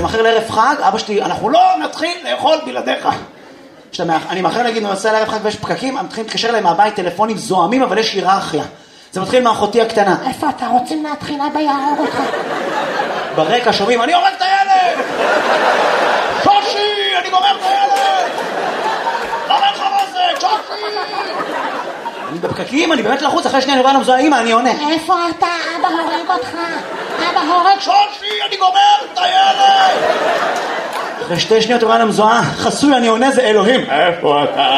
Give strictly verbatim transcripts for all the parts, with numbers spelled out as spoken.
מאחר לערב חג, אבא שלי, אנחנו לא נתחיל לאכול בלעדיך. אני מאחר להגיד, ננסה לערב חג ויש פקקים, הם מתחילים להתקשר להם מהבית טלפונים זוהמים, אבל יש היררכיה. זה מתחיל מאחותי הקטנה. איפה אתה רוצים להתחיל? אבא יהרוג אותך. ברקע שומעים, אני הורג את הילד! שושי, אני גומר את הילד! למה לך מה זה? שושי! אני בפקקים, אני באמת לחוץ, אחרי שנייה אני רואה למזוהה, אמא, אני עונה. איפה אתה? אבא הורג אותך. אבא הורג... שושי, אני גומר את הילד! אחרי שתי שניות אני רואה למזוהה, חסוי, אני עונה, זה אלוהים. איפה אתה?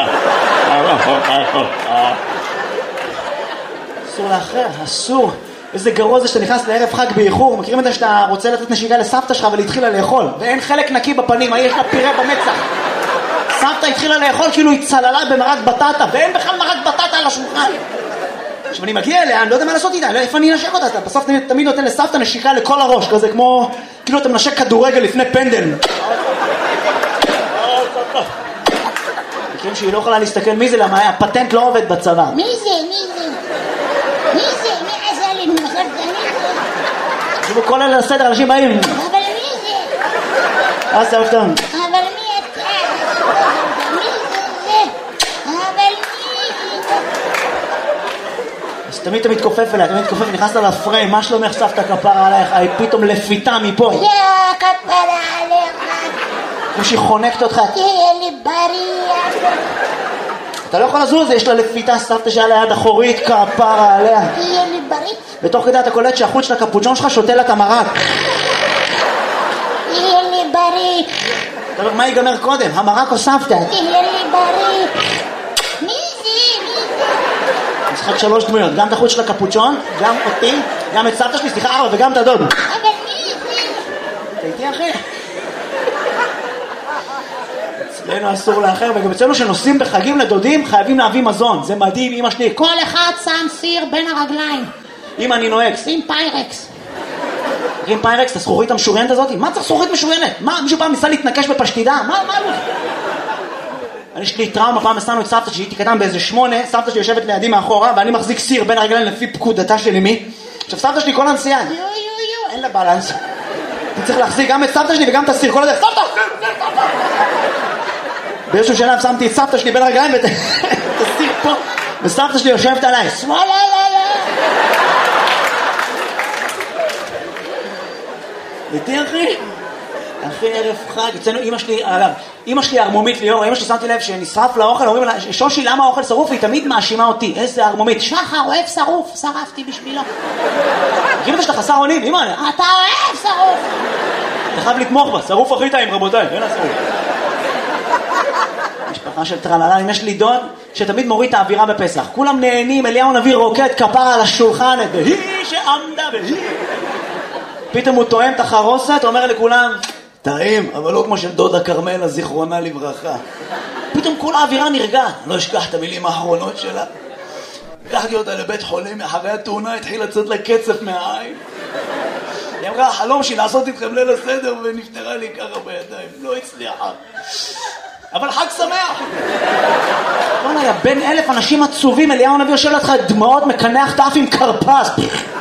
אסור לאחר, אסור. איזה גרוע זה שאתה נכנס לערב חג באיחור. מכירים את זה שאתה רוצה לתת נשיקה לסבתא שלך אבל התחילה לאכול ואין חלק נקי בפנים, יש לה פירה במצח. סבתא התחילה לאכול כאילו היא צללה במרק בטטה ואין בכלל מרק בטטה על השולחן. עכשיו אני מגיע אליה, אני לא יודע מה לעשות איתה, איפה אני אנשק אותה? אתה בסוף תמיד נותן לסבתא נשיקה לכל הראש, כזה כמו כאילו אתה מנשק כדורגל לפני פנדל. מכירים שהיא לא יכולה להסתכל מי זה, למה הפטנט לא עובד בצבא. מי זה? מי זה? מי זה? מי עשה לי? מי זה? תשמעו כל אלה לסדר, אנשים באים. אבל מי זה? אה, סבתא. אבל מי אתה? מי זה זה? אבל מי זה? אז תמיד אתה מתכופף אליה, תמיד מתכופף, נכנסת לפריים, מה שלומך סבתא כפרה עלייך? היא פתאום לפיתה מפה. יא כפרה עליך. כמו שהיא חונקת אותך. תהיה לי בריא. אתה לא יכול לזוז, יש לה לפיתה סבתא שלה ליד אחורית, כפרה עליה. תהיה לי בריא. ותוך כדי אתה קולט שהחוץ של הקפוצ'ון שלך שותה לה את המרק. תהיה לי בריא. אתה אומר, מה ייגמר קודם? המרק או סבתא? תהיה לי בריא. מי זה? מי זה? משחק שלוש דמויות, גם את החוץ של הקפוצ'ון, גם אותי, גם את סבתא שלי, סליחה ארבע, וגם את הדוד. אבל מי זה? אתה איתי אחי? אצלנו אסור לאחר, וגם אצלנו שנוסעים בחגים לדודים חייבים להביא מזון. זה מדהים, אמא שלי. כל אחד שם סיר בין הרגליים. אמא אני נוהג. שים פיירקס. עם פיירקס, את הזכורית המשוריינת הזאת? מה צריך זכורית משוריינת? מה, מישהו פעם ניסה להתנקש בפשטידה? מה, מה לא? אני יש לי טראומה, פעם הסענו את סבתא שהייתי קטן באיזה שמונה, סבתא שלי יושבת לידי מאחורה, ואני מחזיק סיר בין הרגליים לפי פקודתה של אמי. עכשיו סבתא שלי כל הנסיעה. יו יו יו. אין לה בלנס. אני צריך להחזיק גם את סבתא שלי וגם את הסיר, כל הדרך. סבתא! באיזשהו שלב שמתי את סבתא שלי בין הרגליים ואת הסיר פה, וסבתא שלי יושבת עליי. שמאלה, לא, לא. איתי אחי? אחי ערב חג, אצלנו אמא שלי, אגב, אמא שלי הרמומית ליאור, אמא שלי שמתי לב שנשרף לאוכל, אומרים לה, שושי למה האוכל שרוף? היא תמיד מאשימה אותי, איזה הרמומית. שחר אוהב שרוף, שרפתי בשבילו. כאילו שאתה חסר אונים, אמא. אתה אוהב שרוף. אתה חייב לתמוך בה, שרוף הכי טעים רבותיי, אין השרוף. משפחה של טרללה, אם יש לי דוד שתמיד מוריד את האווירה בפסח, כולם נהנים, אליהו נביא רוקד כפרה על השולחן, והיא שעמדה והיא. פתאום הוא תואם את החרוסת, אומר לכולם, טעים, אבל לא כמו של דודה קרמלה, זיכרונה לברכה. פתאום כל האווירה נרגעת, לא אשכח את המילים האחרונות שלה. לקחתי אותה לבית חולים, אחרי התאונה התחיל לצאת לה קצף מהעין. היא אמרה, החלום שלי לעשות איתכם ליל הסדר, ונפטרה לי ככה בידיים, לא הצליחה. אבל חג שמח! בוא נראה, בין אלף אנשים עצובים, אליהו נביא יושב לך דמעות, מקנח תף עם קרפס.